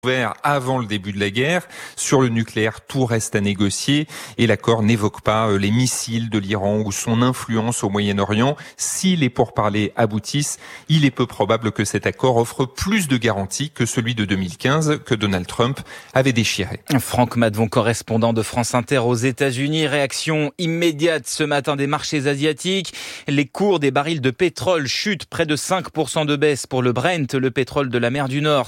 ouvert avant le début de la guerre. Sur le nucléaire, tout reste à négocier et l'accord n'évoque pas les missiles de l'Iran ou son influence au Moyen-Orient. Si les pourparlers aboutissent, il est peu probable que cet accord offre plus de garanties que celui de 2015 que Donald Trump avait déchiré. Franck Madvon, correspondant de France Inter aux États-Unis. Réaction immédiate ce matin des marchés asiatiques. Les cours des barils de pétrole chutent, près de 5% de baisse pour le Brent, le pétrole de la mer du Nord,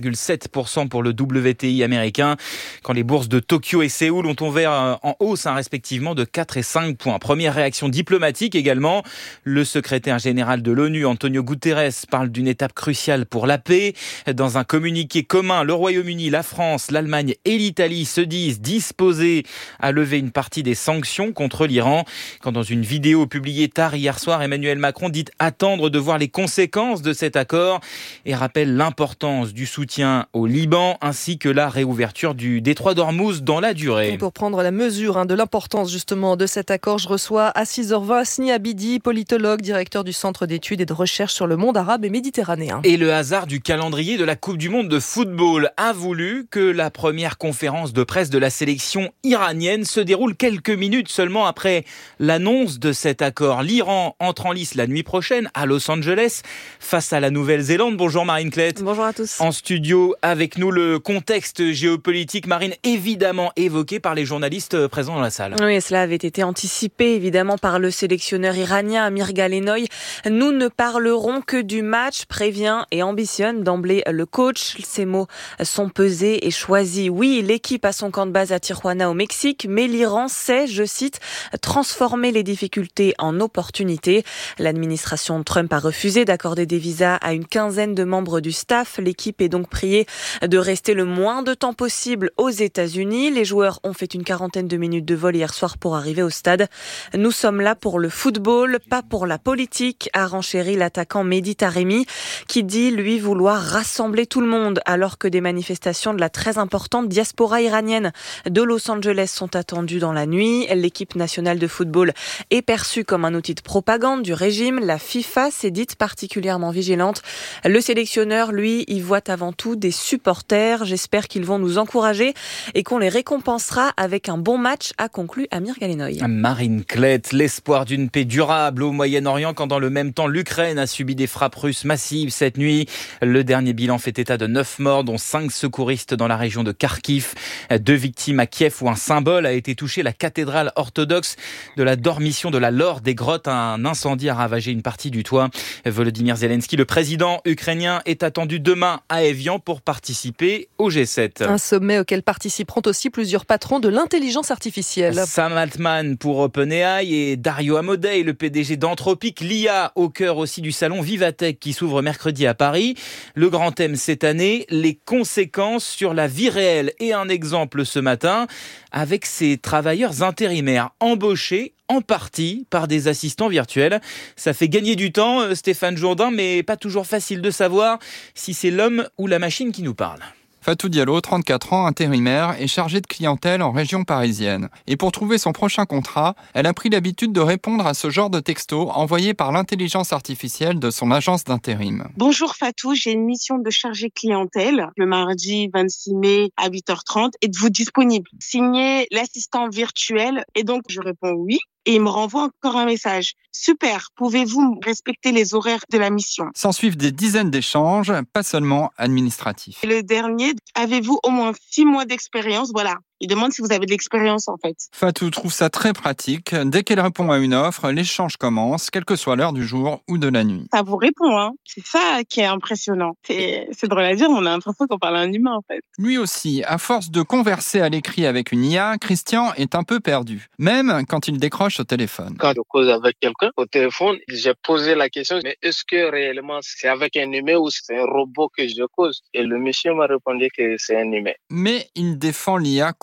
5,7% pour le WTI américain, quand les bourses de Tokyo et Séoul ont ouvert en hausse respectivement de 4 et 5 points. Première réaction diplomatique également. Le secrétaire général de l'ONU, Antonio Guterres, parle d'une étape cruciale pour la paix. Dans un communiqué commun, le Royaume-Uni, la France, l'Allemagne et l'Italie se disent disposés à lever une partie des sanctions contre l'Iran. Quand dans une vidéo publiée tard hier soir, Emmanuel Macron dit attendre de voir les conséquences de cet accord et rappelle l'importance du soutien au Liban ainsi que la réouverture du détroit d'Ormuz dans la durée. Et pour prendre la mesure de l'importance justement de cet accord, je reçois à 6h20 Asni Abidi, politologue, directeur du Centre d'études et de recherche sur le monde arabe et méditerranéen. Et le hasard du calendrier de la Coupe du Monde de football a voulu que la première conférence de presse de la sélection iranienne se déroule quelques minutes seulement après l'annonce de cet accord. L'Iran entre en lice la nuit prochaine à Los Angeles face à la Nouvelle-Zélande. Bonjour Marine Klett. Bonjour à tous. En studio avec nous, le contexte géopolitique, Marine, évidemment évoqué par les journalistes présents dans la salle. Oui, cela avait été anticipé évidemment par le sélectionneur iranien Amir Galenoy. Nous ne parlerons que du match, prévient et ambitionne d'emblée le coach. Ces mots sont pesés et choisis. Oui, l'équipe a son camp de base à Tijuana au Mexique, mais l'Iran sait, je cite, transformer les difficultés en opportunités. L'administration Trump a refusé d'accorder des visas à une quinzaine de membres du staff. L'équipe est donc priée de rester le moins de temps possible aux États-Unis. Les joueurs ont fait une quarantaine de minutes de vol hier soir pour arriver au stade. Nous sommes là pour le football, pas pour la politique, a renchéri l'attaquant Mehdi Taremi, qui dit, lui, vouloir rassembler tout le monde, alors que des manifestations de la très importante diaspora iranienne de Los Angeles sont attendues dans la nuit. L'équipe nationale de football est perçue comme un outil de propagande du régime. La FIFA s'est dite particulièrement vigilante. Le sélectionneur, lui, y voit avant tout des supporters. J'espère qu'ils vont nous encourager et qu'on les récompensera avec un bon match, a conclu Amir Galenoy. Marine Klett, l'espoir d'une paix durable au Moyen-Orient quand dans le même temps l'Ukraine a subi des frappes russes massives cette nuit. Le dernier bilan fait état de 9 morts, dont 5 secouristes dans la région de Kharkiv. 2 victimes à Kiev où un symbole a été touché, la cathédrale orthodoxe de la Dormition de la Laure des Grottes. Un incendie a ravagé une partie du toit. Volodymyr Zelensky, le président ukrainien, est attendu demain à Évian pour participer au G7. Un sommet auquel participeront aussi plusieurs patrons de l'intelligence artificielle. Sam Altman pour OpenAI et Dario Amodei, le PDG d'Anthropic, l'IA au cœur aussi du salon Vivatech qui s'ouvre mercredi à Paris. Le grand thème cette année, les conséquences sur la vie réelle. Et un exemple ce matin avec ces travailleurs intérimaires embauchés en partie par des assistants virtuels. Ça fait gagner du temps, Stéphane Jourdain, mais pas toujours facile de savoir si c'est l'homme ou la machine qui nous parle. Fatou Diallo, 34 ans, intérimaire, est chargée de clientèle en région parisienne. Et pour trouver son prochain contrat, elle a pris l'habitude de répondre à ce genre de textos envoyés par l'intelligence artificielle de son agence d'intérim. Bonjour Fatou, j'ai une mission de chargée clientèle le mardi 26 mai à 8h30. Êtes-vous disponible? Signez l'assistant virtuel. Et donc je réponds oui. Et il me renvoie encore un message. Super, pouvez-vous respecter les horaires de la mission? S'en suivent des dizaines d'échanges, pas seulement administratifs. Et le dernier, avez-vous au moins 6 mois d'expérience? Voilà. Il demande si vous avez de l'expérience en fait. Fatou trouve ça très pratique. Dès qu'elle répond à une offre, l'échange commence, quelle que soit l'heure du jour ou de la nuit. Ça vous répond, hein. C'est ça qui est impressionnant. C'est drôle à dire, on a l'impression qu'on parle à un humain en fait. Lui aussi, à force de converser à l'écrit avec une IA, Christian est un peu perdu. Même quand il décroche au téléphone. Quand je cause avec quelqu'un au téléphone, j'ai posé la question, mais est-ce que réellement c'est avec un humain ou c'est un robot que je cause? Et le monsieur m'a répondu que c'est un humain. Mais il défend l'IA coûte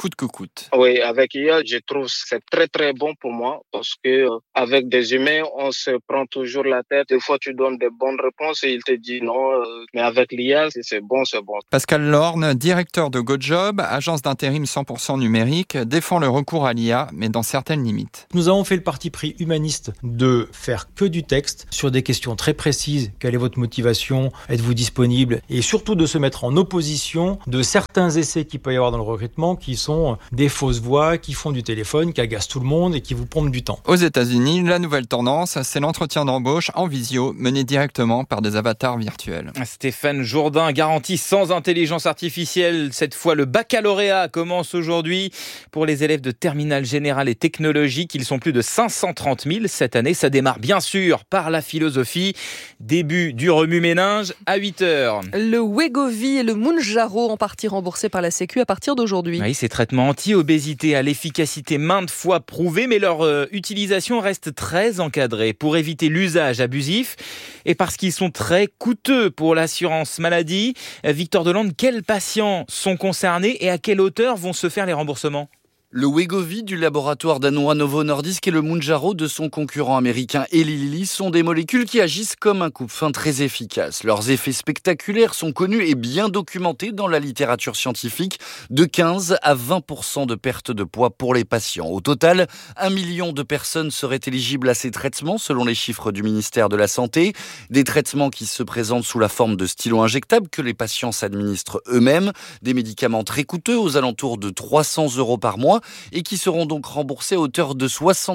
coûte que coûte. Oui, avec IA, je trouve que c'est très très bon pour moi parce que avec des humains, on se prend toujours la tête. Des fois, tu donnes des bonnes réponses et il te dit non. Mais avec l'IA, c'est bon, c'est bon. Pascal Lorne, directeur de GoJob, agence d'intérim 100% numérique, défend le recours à l'IA, mais dans certaines limites. Nous avons fait le parti pris humaniste de faire que du texte sur des questions très précises. Quelle est votre motivation? Êtes-vous disponible? Et surtout de se mettre en opposition de certains essais qu'il peut y avoir dans le recrutement qui sont des fausses voix, qui font du téléphone, qui agacent tout le monde et qui vous pompent du temps. Aux États-Unis, la nouvelle tendance, c'est l'entretien d'embauche en visio mené directement par des avatars virtuels. Stéphane Jourdain garantit sans intelligence artificielle. Cette fois, le baccalauréat commence aujourd'hui pour les élèves de terminale générale et technologique. Ils sont plus de 530 000 cette année. Ça démarre bien sûr par la philosophie. Début du remue-ménage à 8h. Le Wegovy et le Mounjaro en partie remboursés par la Sécu à partir d'aujourd'hui. Oui, ces traitements anti-obésité à l'efficacité maintes fois prouvée, mais leur utilisation reste très encadrée pour éviter l'usage abusif et parce qu'ils sont très coûteux pour l'assurance maladie. Victor Delande, quels patients sont concernés et à quelle hauteur vont se faire les remboursements ? Le Wegovy du laboratoire danois Novo Nordisk et le Mounjaro de son concurrent américain Eli Lilly sont des molécules qui agissent comme un coupe-faim très efficace. Leurs effets spectaculaires sont connus et bien documentés dans la littérature scientifique, de 15 à 20% de perte de poids pour les patients. Au total, 1 million de personnes seraient éligibles à ces traitements selon les chiffres du ministère de la Santé. Des traitements qui se présentent sous la forme de stylos injectables que les patients s'administrent eux-mêmes, des médicaments très coûteux aux alentours de 300 € par mois, et qui seront donc remboursés à hauteur de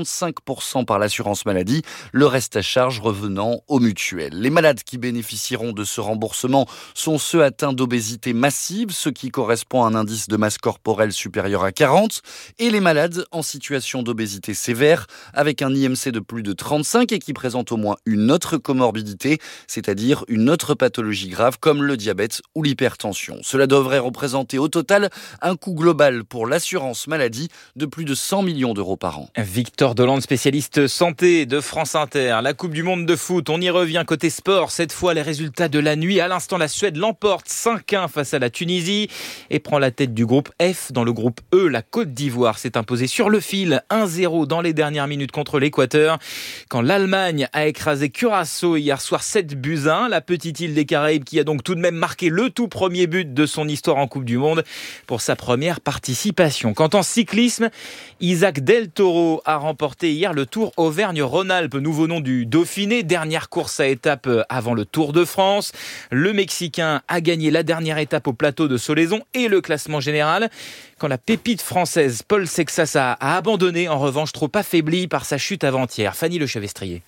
65% par l'assurance maladie, le reste à charge revenant aux mutuelles. Les malades qui bénéficieront de ce remboursement sont ceux atteints d'obésité massive, ce qui correspond à un indice de masse corporelle supérieur à 40, et les malades en situation d'obésité sévère, avec un IMC de plus de 35 et qui présentent au moins une autre comorbidité, c'est-à-dire une autre pathologie grave comme le diabète ou l'hypertension. Cela devrait représenter au total un coût global pour l'assurance maladie de plus de 100 millions d'euros par an. Victor Delande, spécialiste santé de France Inter. La Coupe du Monde de foot, on y revient côté sport. Cette fois, les résultats de la nuit. À l'instant, la Suède l'emporte 5-1 face à la Tunisie et prend la tête du groupe F. Dans le groupe E, la Côte d'Ivoire s'est imposée sur le fil 1-0 dans les dernières minutes contre l'Équateur. Quand l'Allemagne a écrasé Curaçao hier soir 7-1, la petite île des Caraïbes qui a donc tout de même marqué le tout premier but de son histoire en Coupe du Monde pour sa première participation. Quant en cyclisme, Isaac Del Toro a remporté hier le Tour Auvergne-Rhône-Alpes, nouveau nom du Dauphiné, dernière course à étape avant le Tour de France. Le Mexicain a gagné la dernière étape au plateau de Solaizon et le classement général. Quand la pépite française Paul Sexas a abandonné, en revanche trop affaibli par sa chute avant-hier. Fanny Le Chevestrier.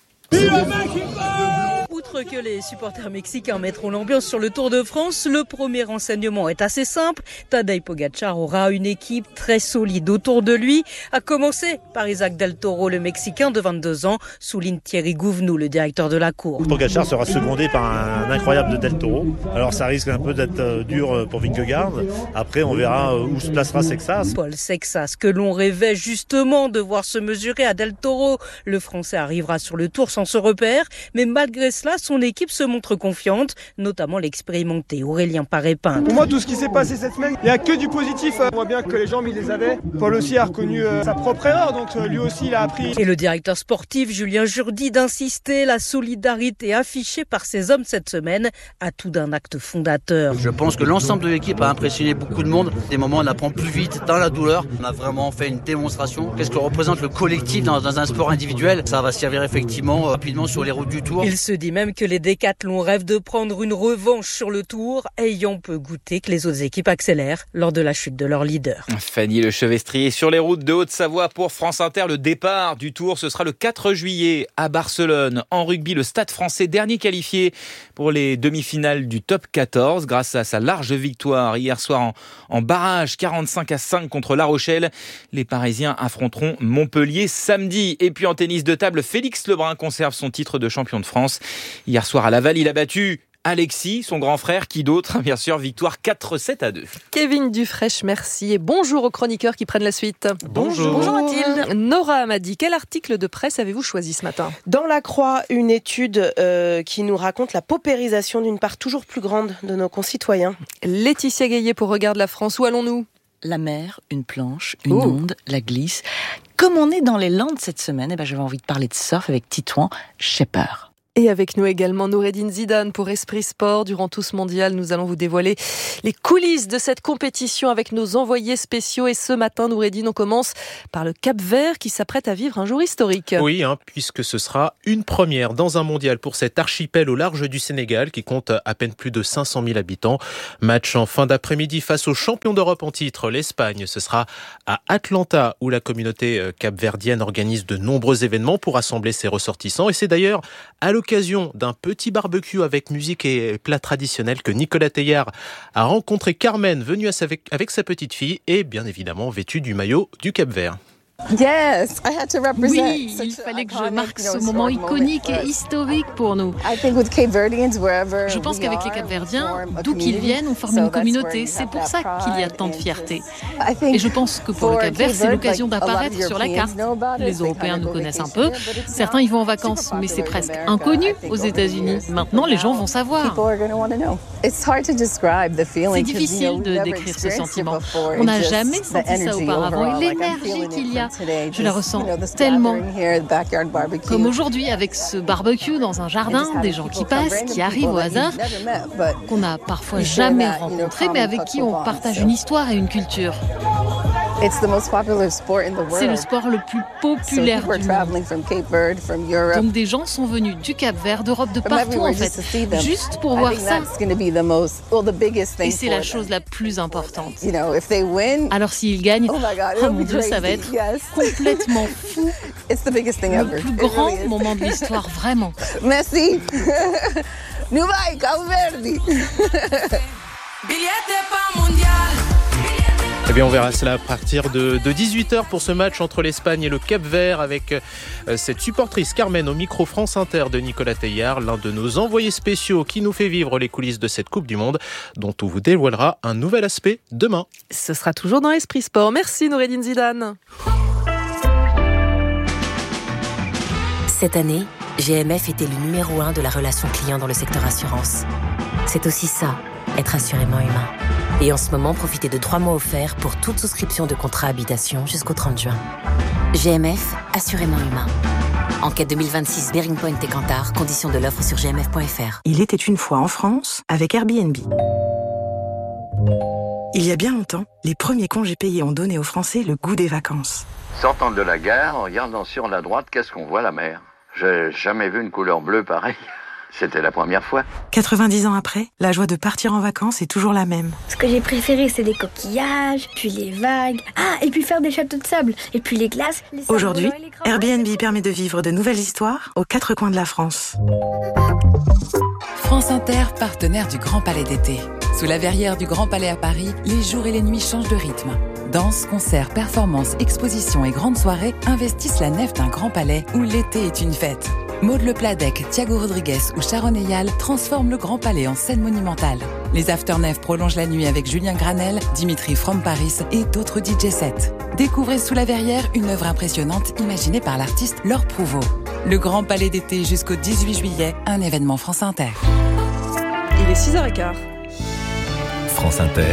Outre que les supporters mexicains mettront l'ambiance sur le Tour de France, le premier renseignement est assez simple. Tadej Pogačar aura une équipe très solide autour de lui, à commencer par Isaac Del Toro, le Mexicain de 22 ans, souligne Thierry Gouvenou, le directeur de la course. Pogačar sera secondé par un incroyable de Del Toro. Alors ça risque un peu d'être dur pour Vingegaard. Après, on verra où se placera Sexas. Paul Sexas, que l'on rêvait justement de voir se mesurer à Del Toro. Le Français arrivera sur le Tour sans se repère, mais malgré cela, son équipe se montre confiante, notamment l'expérimenté Aurélien Paré-Pinte. Pour moi, tout ce qui s'est passé cette semaine, il n'y a que du positif. On voit bien que les jambes, il les avait. Paul aussi a reconnu sa propre erreur, donc lui aussi, il a appris. Et le directeur sportif Julien Jourdi d'insister, la solidarité affichée par ces hommes cette semaine, atout d'un acte fondateur. Je pense que l'ensemble de l'équipe a impressionné beaucoup de monde. Des moments, on apprend plus vite dans la douleur. On a vraiment fait une démonstration. Qu'est-ce que représente le collectif dans un sport individuel? Ça va servir effectivement rapidement sur les routes du Tour. Il se dit même que les décathlons rêvent de prendre une revanche sur le Tour, ayant peu goûté que les autres équipes accélèrent lors de la chute de leur leader. Fanny Le Chevestrier sur les routes de Haute-Savoie pour France Inter. Le départ du Tour, ce sera le 4 juillet à Barcelone. En rugby, le Stade français, dernier qualifié pour les demi-finales du top 14 grâce à sa large victoire hier soir en barrage 45-5 contre La Rochelle. Les Parisiens affronteront Montpellier samedi. Et puis en tennis de table, Félix Lebrun conserve son titre de champion de France. Hier soir à Laval, il a battu Alexis, son grand frère, qui d'autre, bien sûr, victoire 4-7-2. Kevin Dufresne, merci et bonjour aux chroniqueurs qui prennent la suite. Bonjour. Bonjour Mathilde. Nora Amadi, quel article de presse avez-vous choisi ce matin ? Dans La Croix, une étude qui nous raconte la paupérisation d'une part toujours plus grande de nos concitoyens. Laetitia Gaillet pour Regarde la France, où allons-nous ? la mer, une planche, une onde, la glisse. Comme on est dans les Landes cette semaine, j'avais envie de parler de surf avec Titouan Schepper. Et avec nous également Noureddine Zidane pour Esprit Sport. Durant tout ce mondial, nous allons vous dévoiler les coulisses de cette compétition avec nos envoyés spéciaux. Et ce matin, Noureddine, on commence par le Cap-Vert qui s'apprête à vivre un jour historique. Oui, puisque ce sera une première dans un mondial pour cet archipel au large du Sénégal qui compte à peine plus de 500 000 habitants. Match en fin d'après-midi face aux champions d'Europe en titre, l'Espagne. Ce sera à Atlanta où la communauté capverdienne organise de nombreux événements pour rassembler ses ressortissants. Et c'est d'ailleurs à l'occasion d'un petit barbecue avec musique et plats traditionnels que Nicolas Teillard a rencontré Carmen, venue avec sa petite fille et bien évidemment vêtue du maillot du Cap-Vert. Oui, il fallait que je marque ce moment iconique et historique pour nous. Je pense qu'avec les Capverdiens, d'où qu'ils viennent, on forme une communauté. C'est pour ça qu'il y a tant de fierté. Et je pense que pour le Cap-Vert, c'est l'occasion d'apparaître sur la carte. Les Européens nous connaissent un peu. Certains y vont en vacances, mais c'est presque inconnu aux États-Unis. Maintenant, les gens vont savoir. C'est difficile de décrire ce sentiment. On n'a jamais senti ça auparavant. Et l'énergie qu'il y a, je la ressens tellement. Comme aujourd'hui avec ce barbecue dans un jardin, des gens qui passent, qui arrivent au hasard, qu'on n'a parfois jamais rencontrés, mais avec qui on partage une histoire et une culture. C'est le sport le plus populaire du monde. Donc des gens sont venus du Cap-Vert, d'Europe, de partout en fait, juste pour voir ça. Et c'est la chose la plus importante. Alors s'ils gagnent, oh mon Dieu, ça va être complètement fou. Le plus grand moment de l'histoire, vraiment. Merci. Nouvelle Cap-Verde. Eh bien, on verra cela à partir de 18h pour ce match entre l'Espagne et le Cap-Vert avec cette supportrice Carmen au micro France Inter de Nicolas Teillard, l'un de nos envoyés spéciaux qui nous fait vivre les coulisses de cette Coupe du Monde dont on vous dévoilera un nouvel aspect demain. Ce sera toujours dans Esprit Sport. Merci Noureddine Zidane. Cette année, GMF était le numéro 1 de la relation client dans le secteur assurance. C'est aussi ça, être assurément humain. Et en ce moment, profitez de 3 mois offerts pour toute souscription de contrat habitation jusqu'au 30 juin. GMF, assurément humain. Enquête 2026 Bearing Point et Kantar, conditions de l'offre sur gmf.fr. Il était une fois en France avec Airbnb. Il y a bien longtemps, les premiers congés payés ont donné aux Français le goût des vacances. Sortant de la gare, en regardant sur la droite, qu'est-ce qu'on voit? La mer. J'ai jamais vu une couleur bleue pareille. C'était la première fois. 90 ans après, la joie de partir en vacances est toujours la même. Ce que j'ai préféré, c'est les coquillages, puis les vagues. Ah, et puis faire des châteaux de sable, et puis les glaces. Aujourd'hui, Airbnb permet de vivre de nouvelles histoires aux 4 coins de la France. France Inter, partenaire du Grand Palais d'été. Sous la verrière du Grand Palais à Paris, les jours et les nuits changent de rythme. Danse, concerts, performances, expositions et grandes soirées investissent la nef d'un Grand Palais où l'été est une fête. Maud Le Pladec, Thiago Rodriguez ou Sharon Eyal transforment le Grand Palais en scène monumentale. Les Afternef prolongent la nuit avec Julien Granel, Dimitri From Paris et d'autres DJ sets. Découvrez Sous la Verrière une œuvre impressionnante imaginée par l'artiste Laure Prouveau. Le Grand Palais d'été jusqu'au 18 juillet, un événement France Inter. Il est 6h15. France Inter.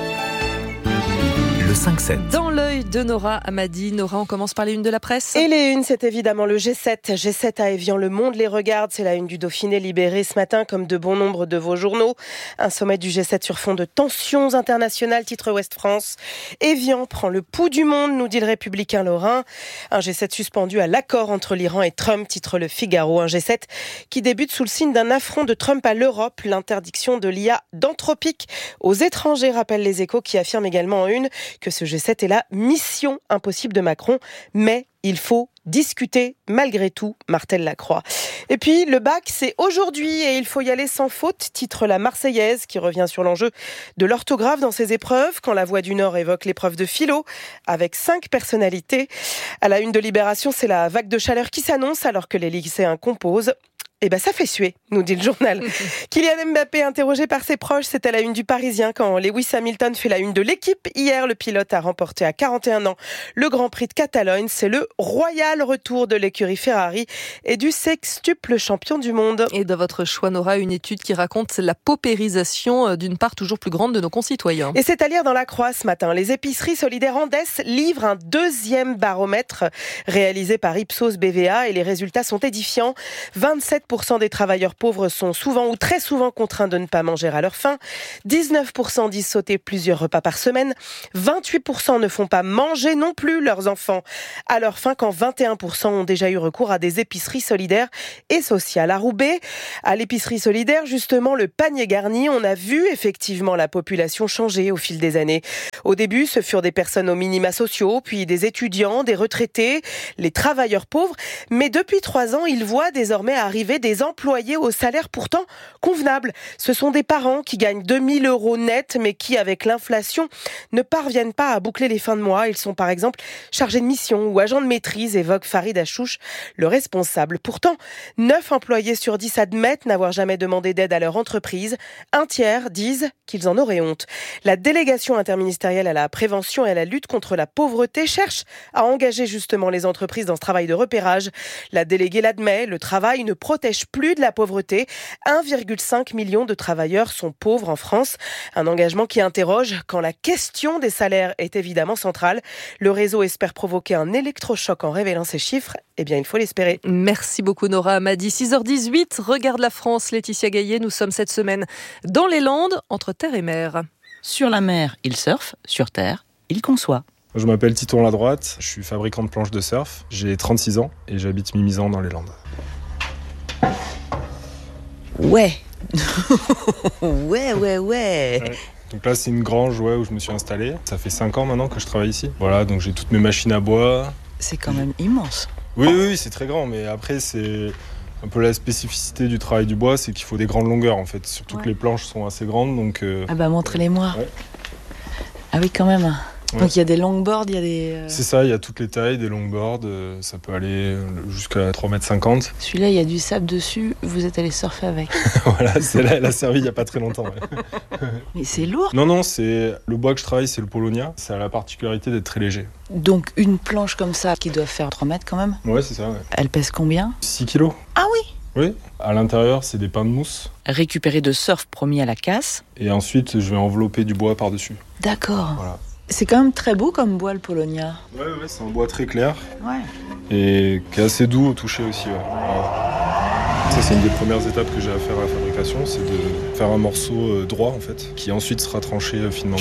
Le 5-7. Dans l'œil de Nora Amadi. Nora, on commence par les unes de la presse. Et les unes, c'est évidemment le G7. G7 à Évian, le monde les regarde. C'est la une du Dauphiné libéré ce matin, comme de bon nombre de vos journaux. Un sommet du G7 sur fond de tensions internationales, titre Ouest France. Évian prend le pouls du monde, nous dit le Républicain lorrain. Un G7 suspendu à l'accord entre l'Iran et Trump, titre Le Figaro. Un G7 qui débute sous le signe d'un affront de Trump à l'Europe. L'interdiction de l'IA d'Anthropique aux étrangers, rappellent les Échos, qui affirment également en une que ce G7 est la mission impossible de Macron, mais il faut discuter malgré tout, martèle Lacroix. Et puis le bac, c'est aujourd'hui et il faut y aller sans faute, titre La Marseillaise, qui revient sur l'enjeu de l'orthographe dans ses épreuves, quand La Voix du Nord évoque l'épreuve de philo, avec 5 personnalités. À la une de Libération, c'est la vague de chaleur qui s'annonce alors que les lycéens composent. ça fait suer, nous dit le journal. Kylian Mbappé interrogé par ses proches, c'est à la une du Parisien quand Lewis Hamilton fait la une de l'équipe. Hier, le pilote a remporté à 41 ans le Grand Prix de Catalogne. C'est le royal retour de l'écurie Ferrari et du sextuple champion du monde. Et de votre choix, Nora, une étude qui raconte la paupérisation d'une part toujours plus grande de nos concitoyens. Et c'est à lire dans La Croix ce matin. Les épiceries solidaires Andes livrent un deuxième baromètre réalisé par Ipsos BVA et les résultats sont édifiants. 27% des travailleurs pauvres sont souvent ou très souvent contraints de ne pas manger à leur faim. 19% disent sauter plusieurs repas par semaine. 28% ne font pas manger non plus leurs enfants à leur faim, quand 21% ont déjà eu recours à des épiceries solidaires et sociales. À Roubaix, à l'épicerie solidaire, justement, le panier garni, on a vu effectivement la population changer au fil des années. Au début, ce furent des personnes aux minima sociaux, puis des étudiants, des retraités, les travailleurs pauvres. Mais depuis 3 ans, ils voient désormais arriver des employés au salaire pourtant convenable. Ce sont des parents qui gagnent 2000 € net, mais qui, avec l'inflation, ne parviennent pas à boucler les fins de mois. Ils sont par exemple chargés de mission ou agents de maîtrise, évoque Farid Achouch, le responsable. Pourtant, 9 employés sur 10 admettent n'avoir jamais demandé d'aide à leur entreprise. Un tiers disent qu'ils en auraient honte. La délégation interministérielle à la prévention et à la lutte contre la pauvreté cherche à engager justement les entreprises dans ce travail de repérage. La déléguée l'admet, le travail ne protège plus de la pauvreté. 1,5 million de travailleurs sont pauvres en France. Un engagement qui interroge quand la question des salaires est évidemment centrale. Le réseau espère provoquer un électrochoc en révélant ces chiffres. Eh bien, il faut l'espérer. Merci beaucoup Nora Amadi. 6h18, regarde la France, Laetitia Gaillet. Nous sommes cette semaine dans les Landes, entre terre et mer. Sur la mer, il surfe. Sur terre, il conçoit. Je m'appelle Titouan Ladroite, je suis fabricant de planches de surf. J'ai 36 ans et j'habite Mimizan dans les Landes. Ouais. Ouais. Donc là, c'est une grange où je me suis installé. Ça fait 5 ans maintenant que je travaille ici. Voilà, donc j'ai toutes mes machines à bois. C'est quand même immense. Oui, c'est très grand, mais après, c'est un peu la spécificité du travail du bois, c'est qu'il faut des grandes longueurs en fait. Surtout que les planches sont assez grandes, donc... Ah bah montrez-les-moi. Ouais. Ah oui, quand même. Ouais. Donc il y a des longboards, il y a des... C'est ça, il y a toutes les tailles, des longboards, ça peut aller jusqu'à 3,50 m. Celui-là, il y a du sable dessus, vous êtes allé surfer avec. Voilà, celle-là, elle a servi il n'y a pas très longtemps. Ouais. Mais c'est lourd. Non, c'est le bois que je travaille, c'est le Polonia. Ça a la particularité d'être très léger. Donc une planche comme ça, qui doit faire 3 mètres quand même. Ouais, c'est ça, ouais. Elle pèse combien ? 6 kilos. Ah oui. Oui, à l'intérieur, c'est des pains de mousse. Récupéré de surf promis à la casse. Et ensuite, je vais envelopper du bois par-dessus. D'accord. Voilà. C'est quand même très beau comme bois, le Polonia. Ouais, c'est un bois très clair. Ouais. Et qui est assez doux au toucher aussi, ouais. Voilà. Ça, c'est une des premières étapes que j'ai à faire à la fabrication, c'est de faire un morceau droit, en fait, qui ensuite sera tranché finement.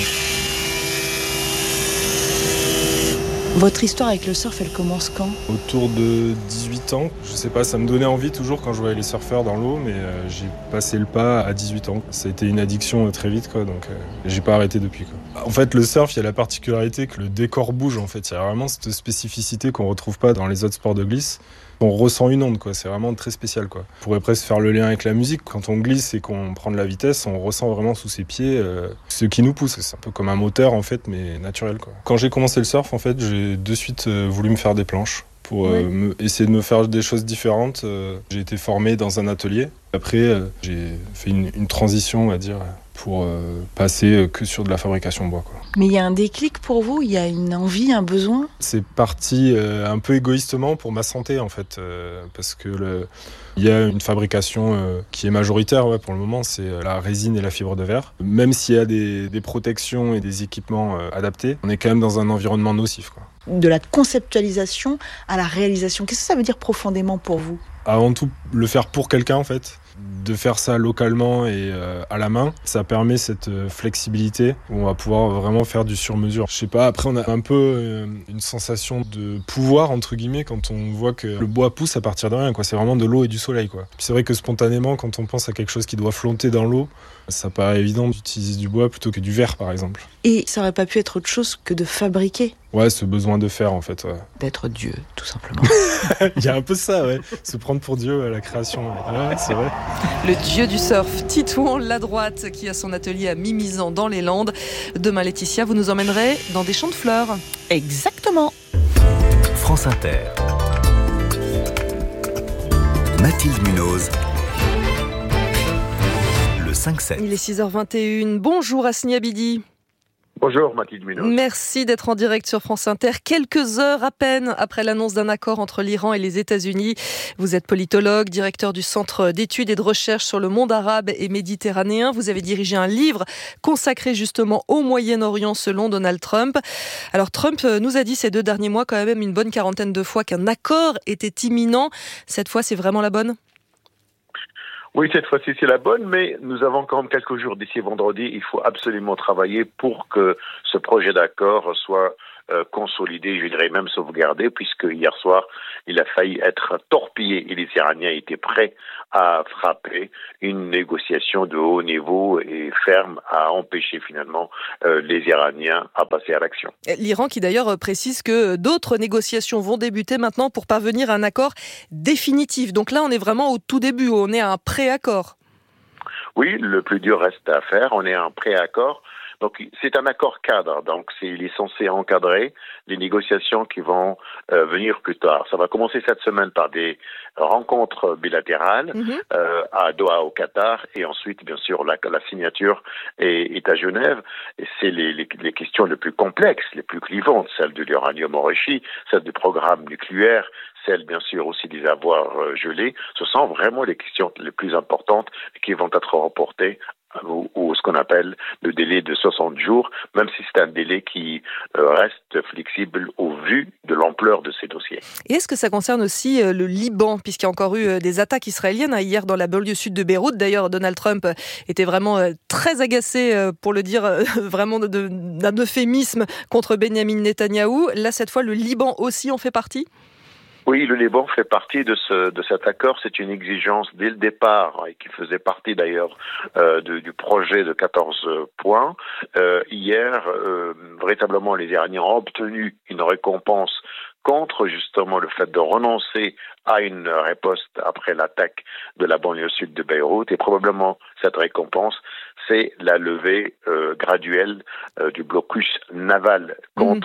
Votre histoire avec le surf, elle commence quand ? Autour de 18 ans. Je sais pas, ça me donnait envie toujours quand je voyais les surfeurs dans l'eau, mais j'ai passé le pas à 18 ans. Ça a été une addiction très vite, quoi, donc j'ai pas arrêté depuis, quoi. En fait, le surf, il y a la particularité que le décor bouge, en fait. Il y a vraiment cette spécificité qu'on retrouve pas dans les autres sports de glisse. On ressent une onde, quoi. C'est vraiment très spécial, quoi. On pourrait presque faire le lien avec la musique. Quand on glisse et qu'on prend de la vitesse, on ressent vraiment sous ses pieds ce qui nous pousse. C'est un peu comme un moteur, en fait, mais naturel, quoi. Quand j'ai commencé le surf, en fait, j'ai de suite voulu me faire des planches pour essayer de me faire des choses différentes. J'ai été formé dans un atelier. Après, j'ai fait une transition, on va dire, pour passer que sur de la fabrication bois, quoi. Mais il y a un déclic pour vous ? Il y a une envie, un besoin ? C'est parti un peu égoïstement pour ma santé, en fait, parce que il y a une fabrication qui est majoritaire pour le moment, c'est la résine et la fibre de verre. Même s'il y a des protections et des équipements adaptés, on est quand même dans un environnement nocif, quoi. De la conceptualisation à la réalisation, qu'est-ce que ça veut dire profondément pour vous ? Avant tout, le faire pour quelqu'un, en fait. De faire ça localement et à la main, ça permet cette flexibilité où on va pouvoir vraiment faire du sur-mesure. Je sais pas, après on a un peu une sensation de pouvoir, entre guillemets, quand on voit que le bois pousse à partir de rien, quoi. C'est vraiment de l'eau et du soleil, quoi. Puis c'est vrai que spontanément, quand on pense à quelque chose qui doit flotter dans l'eau, ça paraît évident d'utiliser du bois plutôt que du verre, par exemple. Et ça aurait pas pu être autre chose que de fabriquer ? Ouais, ce besoin de faire, en fait. Ouais. D'être Dieu, tout simplement. Il y a un peu ça, ouais. Se prendre pour Dieu à la création. Ouais, c'est vrai. Le dieu du surf, Titouan Ladroite, qui a son atelier à Mimizan dans les Landes. Demain, Laetitia, vous nous emmènerez dans des champs de fleurs. Exactement. France Inter. Mathilde Munoz. 5-7. Il est 6h21. Bonjour Hasni Abidi. Bonjour Mathilde Munoz. Merci d'être en direct sur France Inter. Quelques heures à peine après l'annonce d'un accord entre l'Iran et les États-Unis. Vous êtes politologue, directeur du Centre d'études et de recherche sur le monde arabe et méditerranéen. Vous avez dirigé un livre consacré justement au Moyen-Orient selon Donald Trump. Alors Trump nous a dit ces 2 derniers mois quand même une bonne quarantaine de fois qu'un accord était imminent. Cette fois, c'est vraiment la bonne ? Oui, cette fois-ci, c'est la bonne, mais nous avons quand même quelques jours d'ici vendredi. Il faut absolument travailler pour que ce projet d'accord soit consolidé, je dirais même sauvegardé, puisque hier soir, il a failli être torpillé et les Iraniens étaient prêts à frapper une négociation de haut niveau et ferme à empêcher finalement les Iraniens à passer à l'action. L'Iran qui d'ailleurs précise que d'autres négociations vont débuter maintenant pour parvenir à un accord définitif. Donc là, on est vraiment au tout début, on est à un pré-accord. Oui, le plus dur reste à faire, on est à un pré-accord. Donc c'est un accord cadre, donc il est censé encadrer les négociations qui vont venir plus tard. Ça va commencer cette semaine par des rencontres bilatérales à Doha au Qatar et ensuite bien sûr la signature est à Genève. Et c'est les questions les plus complexes, les plus clivantes, celles de l'uranium enrichi, celles du programme nucléaire, celles bien sûr aussi des avoirs gelés. Ce sont vraiment les questions les plus importantes qui vont être reportées ou ce qu'on appelle le délai de 60 jours, même si c'est un délai qui reste flexible au vu de l'ampleur de ces dossiers. Et est-ce que ça concerne aussi le Liban, puisqu'il y a encore eu des attaques israéliennes hier dans la banlieue sud de Beyrouth. D'ailleurs, Donald Trump était vraiment très agacé, pour le dire vraiment d'un euphémisme, contre Benyamin Netanyahou. Là, cette fois, le Liban aussi en fait partie ? Oui, le Liban fait partie de cet accord. C'est une exigence dès le départ et qui faisait partie d'ailleurs du projet de 14 points. Hier, véritablement, les Iraniens ont obtenu une récompense contre justement le fait de renoncer à une riposte après l'attaque de la banlieue sud de Beyrouth. Et probablement, cette récompense, c'est la levée graduelle du blocus naval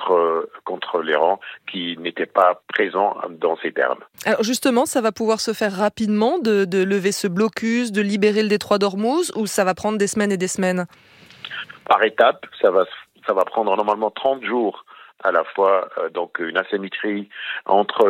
contre l'Iran qui n'était pas présent dans ces termes. Alors justement, ça va pouvoir se faire rapidement de lever ce blocus, de libérer le détroit d'Ormuz, ou ça va prendre des semaines et des semaines ? Par étapes, ça va prendre normalement 30 jours à la fois donc une asymétrie entre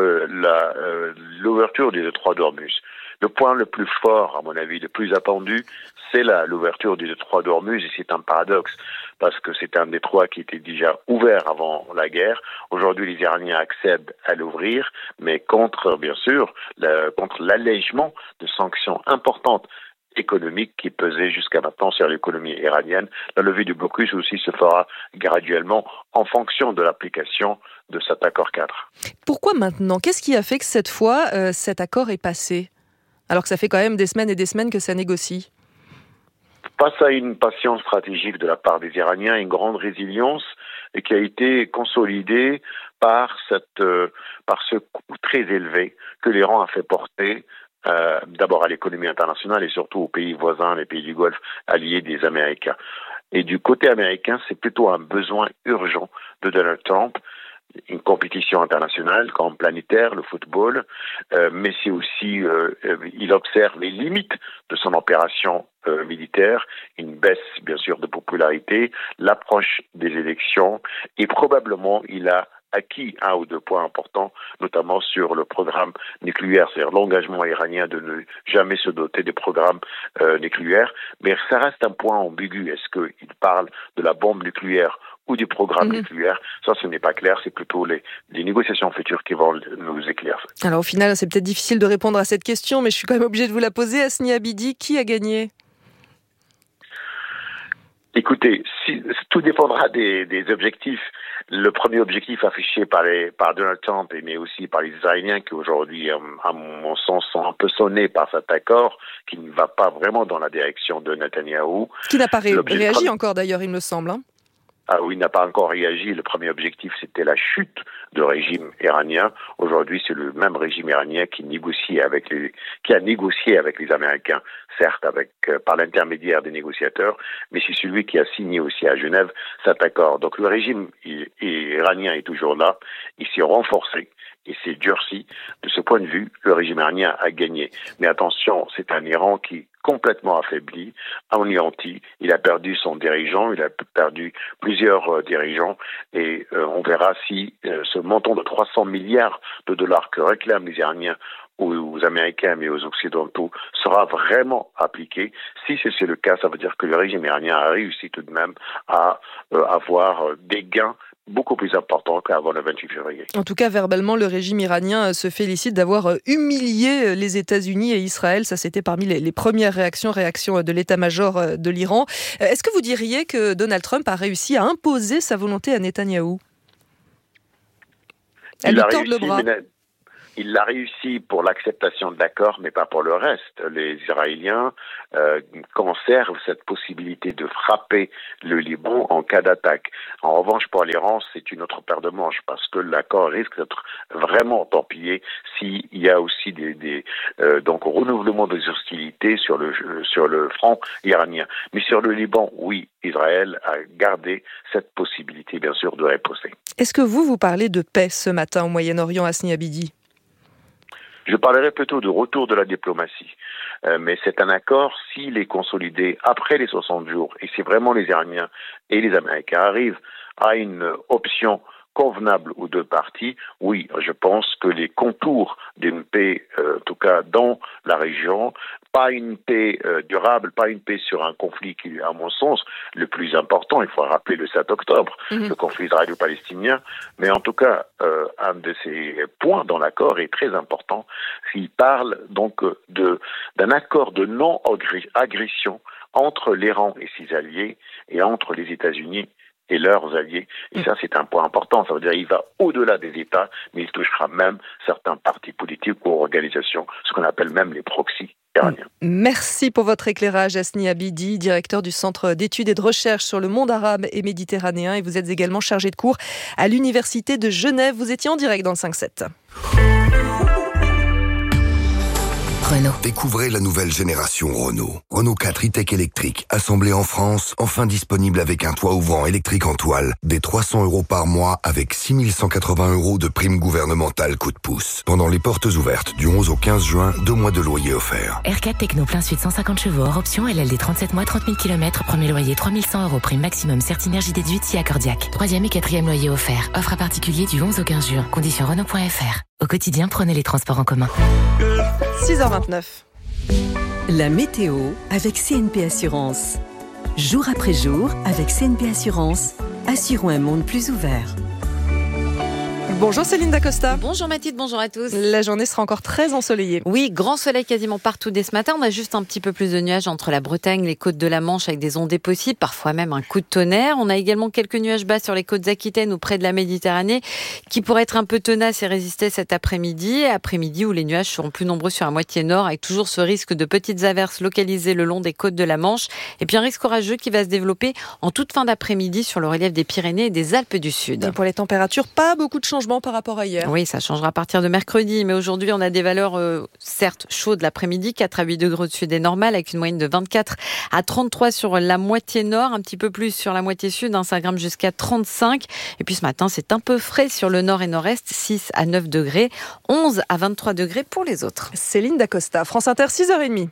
l'ouverture du détroit d'Ormuz. Le point le plus fort, à mon avis, le plus attendu, c'est l'ouverture du détroit d'Ormuz, et c'est un paradoxe, parce que c'est un détroit qui était déjà ouvert avant la guerre. Aujourd'hui, les Iraniens accèdent à l'ouvrir, mais contre l'allègement de sanctions importantes économique qui pesait jusqu'à maintenant sur l'économie iranienne. La levée du blocus aussi se fera graduellement en fonction de l'application de cet accord cadre. Pourquoi maintenant ? Qu'est-ce qui a fait que cette fois, cet accord est passé ? Alors que ça fait quand même des semaines et des semaines que ça négocie. Face à une patience stratégique de la part des Iraniens, une grande résilience et qui a été consolidée par ce coût très élevé que l'Iran a fait porter d'abord à l'économie internationale et surtout aux pays voisins, les pays du Golfe, alliés des Américains. Et du côté américain, c'est plutôt un besoin urgent de Donald Trump, une compétition internationale comme planétaire, le football, mais c'est aussi, il observe les limites de son opération militaire, une baisse bien sûr de popularité, l'approche des élections, et probablement il a acquis un ou deux points importants, notamment sur le programme nucléaire, c'est-à-dire l'engagement iranien de ne jamais se doter des programmes nucléaires. Mais ça reste un point ambigu. Est-ce qu'il parle de la bombe nucléaire ou du programme nucléaire? Ça, ce n'est pas clair. C'est plutôt les négociations futures qui vont nous éclaircir. Alors au final, c'est peut-être difficile de répondre à cette question, mais je suis quand même obligée de vous la poser. Hasni Abidi, qui a gagné? Écoutez, tout dépendra des objectifs. Le premier objectif affiché par Donald Trump, mais aussi par les Israéliens, qui aujourd'hui, à mon sens, sont un peu sonnés par cet accord, qui ne va pas vraiment dans la direction de Netanyahou. Qui n'a pas réagi encore d'ailleurs, il me semble. Ah oui, il n'a pas encore réagi. Le premier objectif, c'était la chute du régime iranien. Aujourd'hui, c'est le même régime iranien qui a négocié avec les Américains, certes par l'intermédiaire des négociateurs, mais c'est celui qui a signé aussi à Genève cet accord. Donc le régime iranien est toujours là, il s'est renforcé, et s'est durci. De ce point de vue, le régime iranien a gagné. Mais attention, c'est un Iran qui est complètement affaibli, anéanti. Il a perdu son dirigeant, il a perdu plusieurs dirigeants, et on verra si ce montant de 300 milliards de dollars que réclament les Iraniens aux Américains mais aux Occidentaux sera vraiment appliqué. Si c'est le cas, ça veut dire que le régime iranien a réussi tout de même à avoir des gains beaucoup plus importants qu'avant le 28 février. En tout cas, verbalement, le régime iranien se félicite d'avoir humilié les États-Unis et Israël. Ça, c'était parmi les premières réactions de l'état-major de l'Iran. Est-ce que vous diriez que Donald Trump a réussi à imposer sa volonté à Netanyahou ? Elle lui tord le bras. Il l'a réussi pour l'acceptation de l'accord, mais pas pour le reste. Les Israéliens conservent cette possibilité de frapper le Liban en cas d'attaque. En revanche, pour l'Iran, c'est une autre paire de manches, parce que l'accord risque d'être vraiment torpillé s'il y a aussi donc renouvellement des hostilités sur le front iranien. Mais sur le Liban, oui, Israël a gardé cette possibilité, bien sûr, de riposter. Est-ce que vous parlez de paix ce matin au Moyen-Orient, Hasni Abidi ? Je parlerai plutôt de retour de la diplomatie. Mais c'est un accord, s'il est consolidé après les 60 jours, et si vraiment les Iraniens et les Américains arrivent à une option convenable aux deux parties, oui, je pense que les contours d'une paix, en tout cas dans la région, pas une paix durable, pas une paix sur un conflit qui est, à mon sens, le plus important. Il faut rappeler le 7 octobre, le conflit israélo-palestinien. Mais en tout cas, un de ces points dans l'accord est très important. Il parle donc d'un accord de non-agression entre l'Iran et ses alliés et entre les États-Unis et leurs alliés. Et ça, c'est un point important. Ça veut dire qu'il va au-delà des États, mais il touchera même certains partis politiques ou organisations, ce qu'on appelle même les proxys iraniens. Merci pour votre éclairage, Hasni Abidi, directeur du Centre d'études et de recherche sur le monde arabe et méditerranéen. Et vous êtes également chargé de cours à l'Université de Genève. Vous étiez en direct dans le 5-7. Renault. Découvrez la nouvelle génération Renault. Renault 4 e-tech électrique, assemblé en France, enfin disponible avec un toit ouvrant électrique en toile, des 300 € par mois avec 6 180 € de prime gouvernementale coup de pouce. Pendant les portes ouvertes du 11 au 15 juin, 2 mois de loyer offerts. R4 Techno plein sud 150 chevaux hors option, LLD 37 mois, 30 000 km, premier loyer 3 100 €, prime maximum Certinergie déduite si accordiaque. 3e et 4e loyer offert. Offre à particulier du 11 au 15 juin. Conditions Renault.fr. Au quotidien, prenez les transports en commun. 6h29. La météo avec CNP Assurance. Jour après jour, avec CNP Assurance, assurons un monde plus ouvert. Bonjour Céline Dacosta. Bonjour Mathilde, bonjour à tous. La journée sera encore très ensoleillée. Oui, grand soleil quasiment partout dès ce matin. On a juste un petit peu plus de nuages entre la Bretagne, les côtes de la Manche avec des ondées possibles, parfois même un coup de tonnerre. On a également quelques nuages bas sur les côtes aquitaines ou près de la Méditerranée qui pourraient être un peu tenaces et résister cet après-midi. Après-midi où les nuages seront plus nombreux sur la moitié nord avec toujours ce risque de petites averses localisées le long des côtes de la Manche. Et puis un risque orageux qui va se développer en toute fin d'après-midi sur le relief des Pyrénées et des Alpes du Sud. Et pour les températures, pas beaucoup de changements par rapport à hier. Oui, ça changera à partir de mercredi, mais aujourd'hui on a des valeurs certes chaudes l'après-midi, 4 à 8 degrés au-dessus des normales, avec une moyenne de 24 à 33 sur la moitié nord, un petit peu plus sur la moitié sud, ça grimpe jusqu'à 35. Et puis ce matin, c'est un peu frais sur le nord et nord-est, 6 à 9 degrés, 11 à 23 degrés pour les autres. Céline Dacosta, France Inter, 6h30.